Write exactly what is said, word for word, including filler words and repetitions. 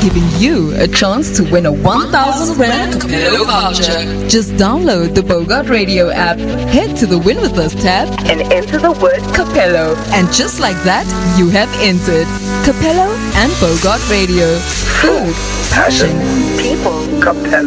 giving you a chance to win a one thousand Rand Capello voucher. Just download the Bogart Radio app, head to the Win With Us tab, and enter the word Capello. And just like that, you have entered Capello and Bogart Radio. Food, passion, people, Capello.